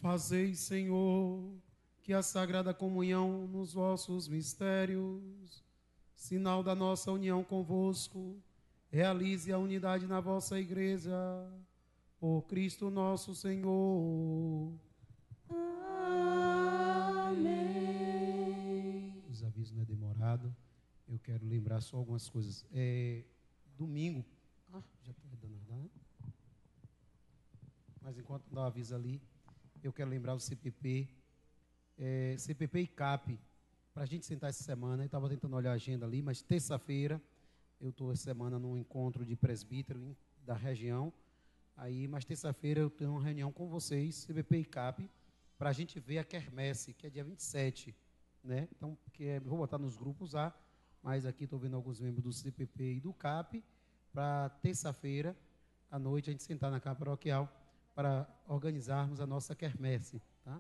Fazei, Senhor, que a Sagrada Comunhão nos vossos mistérios, sinal da nossa união convosco, realize a unidade na vossa Igreja, por Cristo nosso Senhor. Amém. Os avisos não é demorado, eu quero lembrar só algumas coisas. Domingo, já estou dando nada, né? Mas enquanto dá o aviso ali, eu quero lembrar o CPP, CPP e CAP, para a gente sentar essa semana. Eu estava tentando olhar a agenda ali, mas terça-feira, eu estou essa semana num encontro de presbítero da região, mas terça-feira eu tenho uma reunião com vocês, CPP e CAP, para a gente ver a quermesse, que é dia 27, né? Então, vou botar nos grupos mas aqui estou vendo alguns membros do CPP e do CAP, para terça-feira, à noite, a gente sentar na Câmara Paroquial, para organizarmos a nossa quermesse, tá?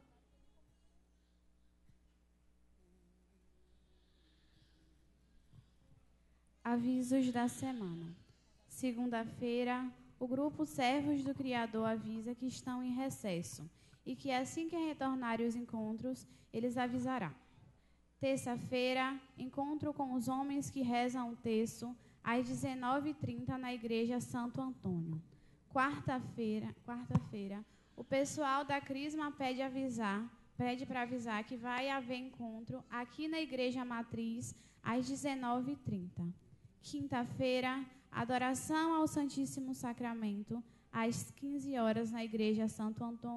Avisos da semana. Segunda-feira, o grupo Servos do Criador avisa que estão em recesso e que assim que retornarem os encontros, eles avisarão. Terça-feira, encontro com os homens que rezam o texto às 19h30 na Igreja Santo Antônio. Quarta-feira, o pessoal da Crisma pede para avisar que vai haver encontro aqui na Igreja Matriz às 19h30. Quinta-feira, adoração ao Santíssimo Sacramento às 15 horas na Igreja Santo Antônio.